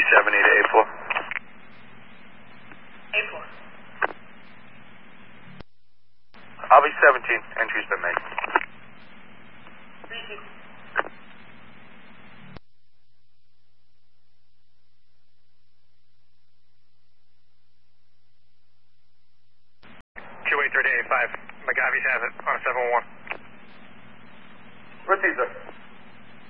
70 to A4. A4. I'll be 17. Entry's been made. Thank you. Q830 A5. McGavies has it on 7-1. Repeat, sir.